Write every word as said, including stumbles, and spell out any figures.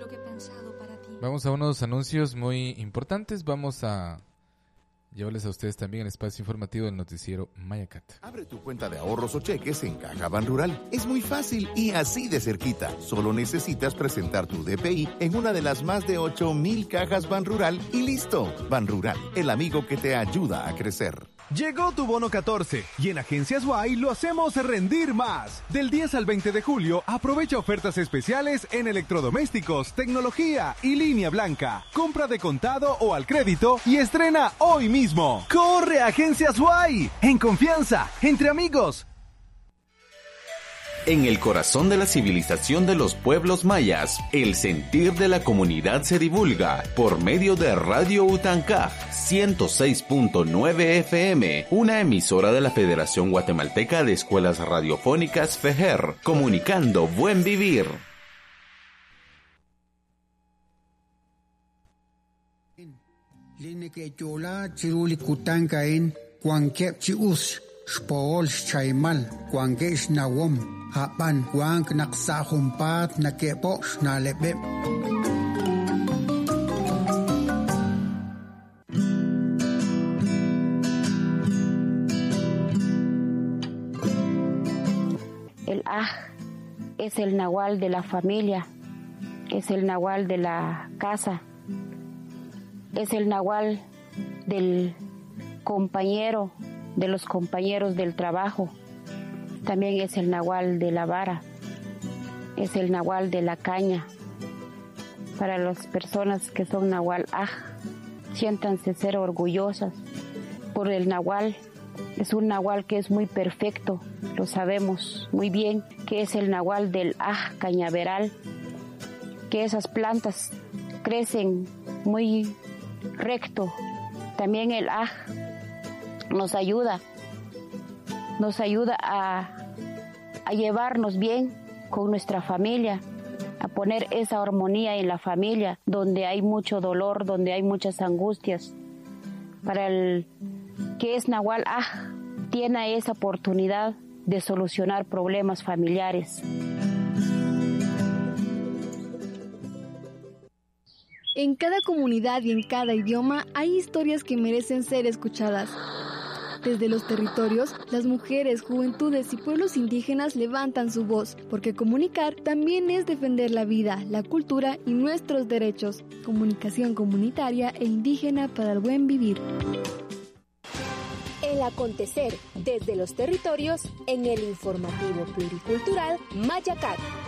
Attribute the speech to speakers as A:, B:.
A: lo que he pensado para ti.
B: Vamos a unos anuncios muy importantes. Vamos a llevarles a ustedes también el espacio informativo del noticiero Mayacat.
C: Abre tu cuenta de ahorros o cheques en Caja Banrural. Es muy fácil y así de cerquita. Solo necesitas presentar tu D P I en una de las más de ocho mil cajas Banrural y listo. Banrural, el amigo que te ayuda a crecer.
D: Llegó tu bono catorce y en Agencias Y lo hacemos rendir más. Del diez al veinte de julio, aprovecha ofertas especiales en electrodomésticos, tecnología y línea blanca. Compra de contado o al crédito y estrena hoy mismo. ¡Corre a Agencias Y! En confianza, entre amigos.
E: En el corazón de la civilización de los pueblos mayas, el sentir de la comunidad se divulga por medio de Radio Utancaj ciento seis punto nueve F M, una emisora de la Federación Guatemalteca de Escuelas Radiofónicas FEJER, comunicando buen vivir.
F: Hapan wang naksa humpat na kepo na lebe.
G: El aj es el nahual de la familia, es el nahual de la casa, es el nahual del compañero, de los compañeros del trabajo. También es el nahual de la vara, es el nahual de la caña. Para las personas que son nahual aj, siéntanse ser orgullosas por el nahual. Es un nahual que es muy perfecto, lo sabemos muy bien, que es el nahual del aj cañaveral, que esas plantas crecen muy recto. También el aj nos ayuda, nos ayuda a a llevarnos bien con nuestra familia, a poner esa armonía en la familia, donde hay mucho dolor, donde hay muchas angustias. Para el que es Nahual Aj, tiene esa oportunidad de solucionar problemas familiares.
H: En cada comunidad y en cada idioma hay historias que merecen ser escuchadas. Desde los territorios, las mujeres, juventudes y pueblos indígenas levantan su voz, porque comunicar también es defender la vida, la cultura y nuestros derechos. Comunicación comunitaria e indígena para el buen vivir.
I: El acontecer desde los territorios en el informativo pluricultural Mayacat.